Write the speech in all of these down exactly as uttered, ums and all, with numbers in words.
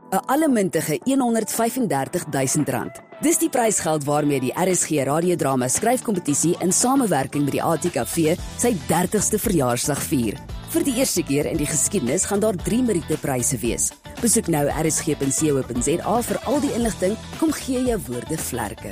'n allemintige honderdvyfendertigduisend rand. Dis die prysgeld waarmee die R S G radiodrama skryfkompetisie in samewerking met die A T K V sy dertigste verjaarsdag vier. Vir die eerste keer in die geskiedenis gaan daar drie Meriete-pryse wees. Besoek nou r s g punt co punt z a vir al die inligting. Kom gee jou woorde vlerke.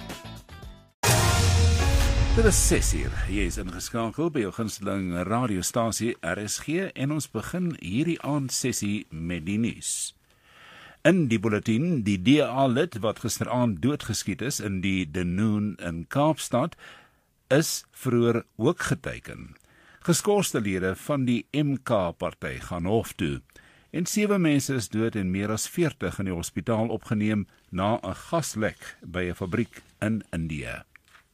Dit is ses uur. Jy is ingeskakel by jou gunsteling radiostasie R S G en ons begin hierdie aand sessie met die nuus. In die bulletin, die D A-lid wat gisteraand doodgeskiet is in die Denoon in Kaapstad, is vroeër ook geteken. Geskorste lede van die M K-party gaan hof toe. En sewe mense is dood en meer as veertig in die hospitaal opgeneem na 'n gaslek by 'n fabriek in Indië.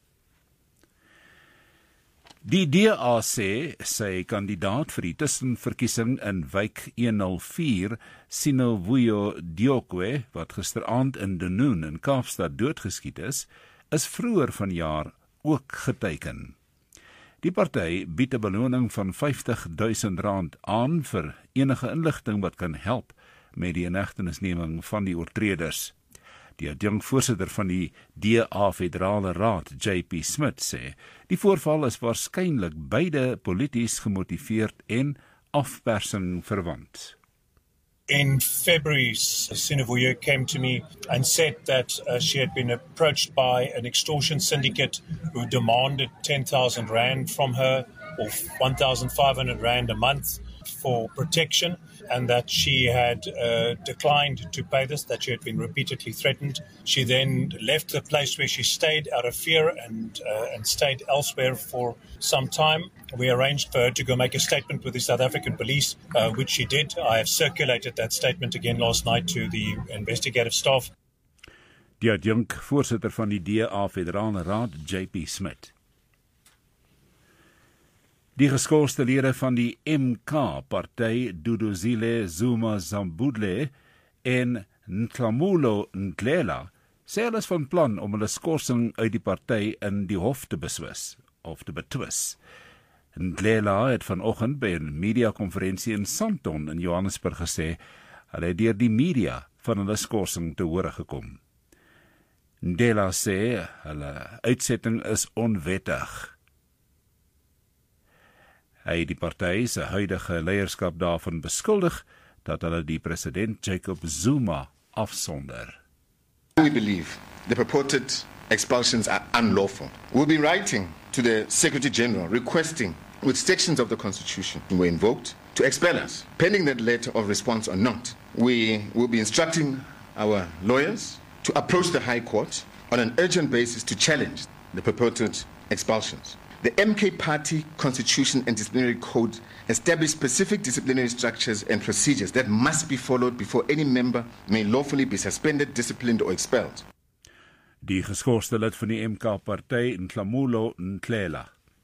Die D A sê sy kandidaat vir die tussenverkiesing in wijk honderdvier, Sinovuyo Diokwe, wat gisteraand in Denoon in Kaapstad doodgeskiet is, is vroeër vanjaar ook geteken. Die party bied 'n beloning van vyftig duisend rand aan vir enige inligting wat kan help met die inhegtenisneming van die oortreders. Die adjunkvoorsitter van die D A Federale Raad, J P Smith, sê die voorval is waarskynlik beide polities gemotiveerd en afpersing verwant. In February, Sinovuyo came to me and said that uh, she had been approached by an extortion syndicate who demanded ten thousand rand from her or one thousand five hundred rand a month for protection, and that she had uh, declined to pay this, that she had been repeatedly threatened. She then left the place where she stayed out of fear and uh, and stayed elsewhere for some time. We arranged for her to go make a statement with the South African police, uh, which she did. I have circulated that statement again last night to the investigative staff. Die adjunkvoorsitter van die D A Federale Raad, J P Smith. Die geskorste lede van die M K-party, Duduzile Zuma Zambudle en Ntlamulo Ndlela, sê hulle is van plan om hulle skorsing uit die party in die hof te beswis, of te betwis. Ndlela het vanoggend by 'n mediakonferensie in Sandton in Johannesburg gesê, hulle het deur die media van hulle skorsing te hore gekom. Ndlela sê hulle uitsetting is onwettig. Hy het die party se huidige leierskap daarvan beskuldig dat hulle die president Jacob Zuma afsonder. We believe the purported expulsions are unlawful. We'll be writing to the Secretary General requesting which sections of the Constitution were invoked to expel us. Pending that letter of response or not, we will be instructing our lawyers to approach the High Court on an urgent basis to challenge the purported expulsions. The M K Party Constitution and Disciplinary Code establish specific disciplinary structures and procedures that must be followed before any member may lawfully be suspended, disciplined or expelled. Die geskorste lid van die M K-party, Ntlamulo Ndlela.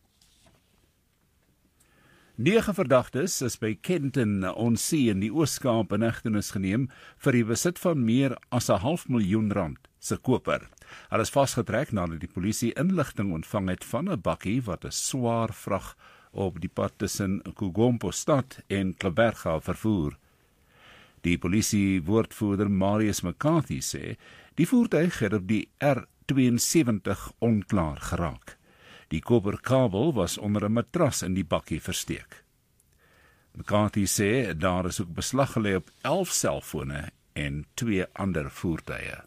Nege verdagtes is by Kenton Onsee in die Oos-Kaap in hegtenis geneem vir die besit van meer as 'n half miljoen rand se koper. Hulle is vasgetrek nadat die polisie inligting ontvang het van 'n bakkie wat 'n swaar vrag op die pad tussen Kugompo stad en Kleberga vervoer. Die polisie woordvoerder Marius McCarthy sê die voertuig het op die R tweeënsewentig onklaar geraak. Die koperkabel was onder 'n matras in die bakkie versteek. McCarthy sê daar is ook beslag gelê op elf selfone en twee ander voertuie.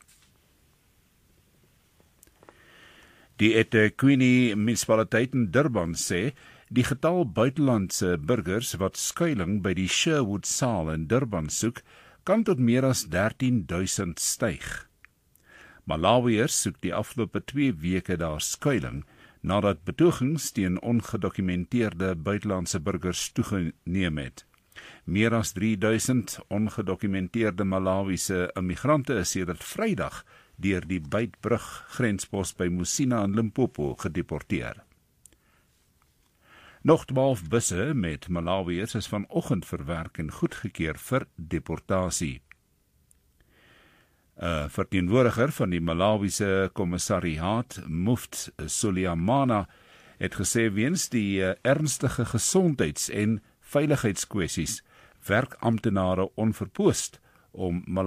Die eThekwini munisipaliteit in Durban sê die getal buitelandse burgers wat skuiling by die Sherwood Saal in Durban soek, kan tot meer as dertien duisend styg. Malawiërs soek die afgelope twee weke daar skuiling, nadat betogings teen ongedokumenteerde buitelandse burgers toegeneem het. Meer as drie duisend ongedokumenteerde Malawiese immigrante is sedert Vrydag deur die Beitbrug grenspos by Musina in Limpopo gedeporteer. Nog twaalf busse met Malawiërs is vanoggend verwerk en goedgekeur vir deportasie. 'n Verteenwoordiger van die Malawiese kommissariaat, Muft Suliamana, het gesê weens die ernstige gesondheids- en veiligheidskwessies werk amptenare onverpoost om